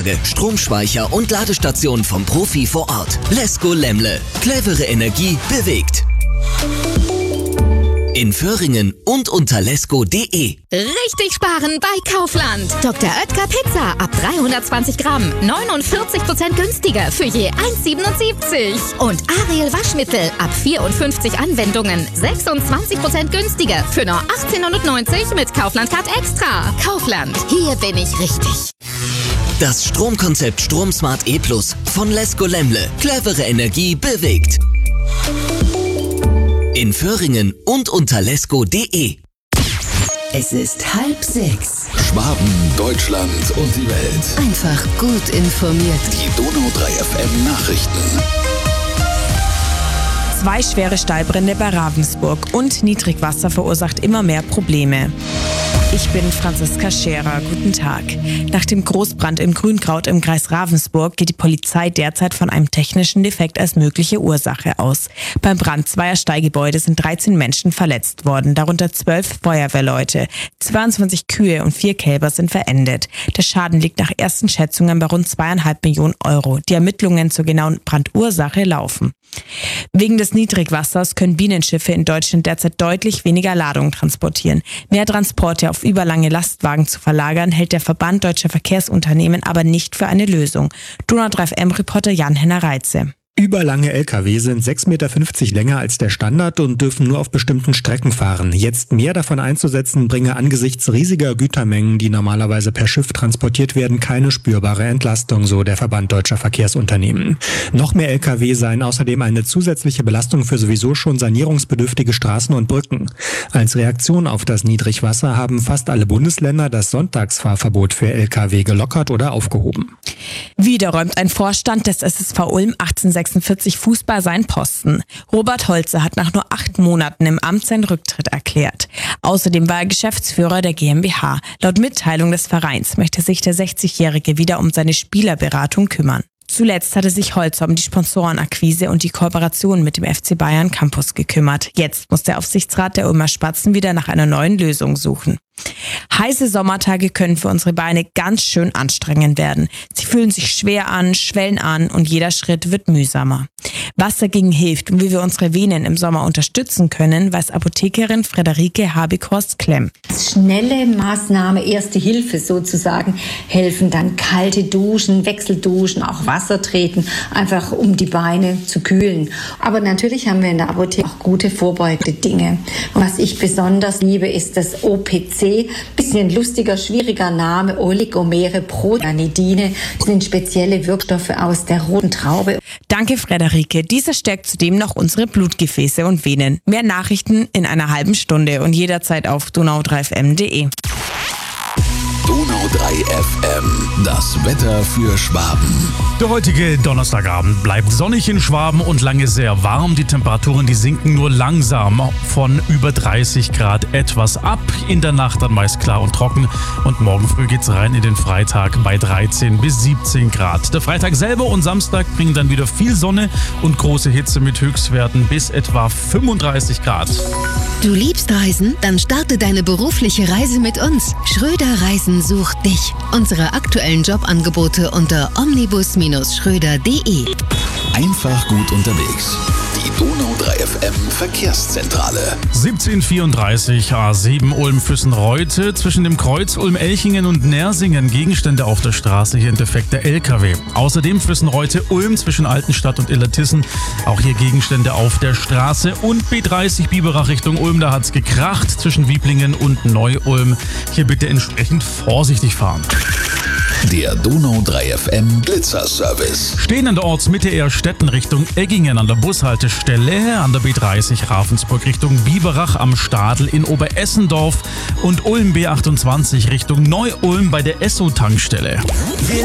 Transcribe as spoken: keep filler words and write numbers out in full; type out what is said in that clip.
Solaranlage, Stromspeicher und Ladestation vom Profi vor Ort. Lesko Lemle. Clevere Energie bewegt. In Föhringen und unter lesko punkt de. Richtig sparen bei Kaufland. Doktor Oetker Pizza ab dreihundertzwanzig Gramm. neunundvierzig Prozent günstiger für je eins Komma siebenundsiebzig. Und Ariel Waschmittel ab vierundfünfzig Anwendungen. sechsundzwanzig Prozent günstiger für nur achtzehnhundertneunzig mit Kaufland Card Extra. Kaufland. Hier bin ich richtig. Das Stromkonzept StromSmart E Plus von Lesko Lemle. Clevere Energie bewegt. In Föhringen und unter lesko punkt de. Es ist halb sechs. Schwaben, Deutschland und die Welt. Einfach gut informiert. Die Donau drei F M Nachrichten. Zwei schwere Stallbrände bei Ravensburg und Niedrigwasser verursacht immer mehr Probleme. Ich bin Franziska Scherer. Guten Tag. Nach dem Großbrand im Grünkraut im Kreis Ravensburg geht die Polizei derzeit von einem technischen Defekt als mögliche Ursache aus. Beim Brand zweier Stallgebäude sind dreizehn Menschen verletzt worden, darunter zwölf Feuerwehrleute. zweiundzwanzig Kühe und vier Kälber sind verendet. Der Schaden liegt nach ersten Schätzungen bei rund zweieinhalb Millionen Euro. Die Ermittlungen zur genauen Brandursache laufen. Wegen des Niedrigwassers können Bienenschiffe in Deutschland derzeit deutlich weniger Ladung transportieren. Mehr Transporte auf überlange Lastwagen zu verlagern, hält der Verband Deutscher Verkehrsunternehmen aber nicht für eine Lösung. Donau drei F M-Reporter Jan-Henner Reitze. Überlange L K W sind sechs Komma fünfzig Meter länger als der Standard und dürfen nur auf bestimmten Strecken fahren. Jetzt mehr davon einzusetzen, bringe angesichts riesiger Gütermengen, die normalerweise per Schiff transportiert werden, keine spürbare Entlastung, so der Verband Deutscher Verkehrsunternehmen. Noch mehr L K W seien außerdem eine zusätzliche Belastung für sowieso schon sanierungsbedürftige Straßen und Brücken. Als Reaktion auf das Niedrigwasser haben fast alle Bundesländer das Sonntagsfahrverbot für L K W gelockert oder aufgehoben. Wieder räumt ein Vorstand des S S V Ulm achtzehnhundertsechsundvierzig Fußball seinen Posten. Robert Holze hat nach nur acht Monaten im Amt seinen Rücktritt erklärt. Außerdem war er Geschäftsführer der G m b H. Laut Mitteilung des Vereins möchte sich der sechzigjährige wieder um seine Spielerberatung kümmern. Zuletzt hatte sich Holzer um die Sponsorenakquise und die Kooperation mit dem F C Bayern Campus gekümmert. Jetzt muss der Aufsichtsrat der Ulmer Spatzen wieder nach einer neuen Lösung suchen. Heiße Sommertage können für unsere Beine ganz schön anstrengend werden. Sie fühlen sich schwer an, schwellen an und jeder Schritt wird mühsamer. Was dagegen hilft und wie wir unsere Venen im Sommer unterstützen können, weiß Apothekerin Frederike Habighorst-Klemm. Schnelle Maßnahme, erste Hilfe sozusagen, helfen dann kalte Duschen, Wechselduschen, auch Wasser treten, einfach um die Beine zu kühlen. Aber natürlich haben wir in der Apotheke auch gute vorbeugende Dinge. Was ich besonders liebe, ist das O P C. Bisschen lustiger, schwieriger Name, Oligomere Protanidine, sind spezielle Wirkstoffe aus der roten Traube. Danke, Frederike. Dieser stärkt zudem noch unsere Blutgefäße und Venen. Mehr Nachrichten in einer halben Stunde und jederzeit auf donau drei f m punkt de. Donau drei F M, das Wetter für Schwaben. Der heutige Donnerstagabend bleibt sonnig in Schwaben und lange sehr warm. Die Temperaturen, die sinken nur langsam von über dreißig Grad etwas ab. In der Nacht dann meist klar und trocken. Und morgen früh geht's rein in den Freitag bei dreizehn bis siebzehn Grad. Der Freitag selber und Samstag bringen dann wieder viel Sonne und große Hitze mit Höchstwerten bis etwa fünfunddreißig Grad. Du liebst Reisen? Dann starte deine berufliche Reise mit uns. Schröder Reisen sucht dich. Unsere aktuellen Jobangebote unter omnibus schröder punkt de. Einfach gut unterwegs. Die Donau drei F M Verkehrszentrale. siebzehn vierunddreißig A sieben Ulm-Füssen-Reute. Zwischen dem Kreuz Ulm-Elchingen und Nersingen Gegenstände auf der Straße. Hier ein defekter L K W. Außerdem Füssen-Reute-Ulm zwischen Altenstadt und Illertissen. Auch hier Gegenstände auf der Straße. Und B dreißig Biberach Richtung Ulm. Da hat's gekracht zwischen Wieblingen und Neu-Ulm. Hier bitte entsprechend vorsichtig fahren. Der Donau drei F M Blitzerservice. Stehen an der Ortsmitte eher Stetten Richtung Eggingen an der Bushaltestelle, an der B dreißig Ravensburg Richtung Biberach am Stadl in Oberessendorf und Ulm B achtundzwanzig Richtung Neu-Ulm bei der Esso-Tankstelle.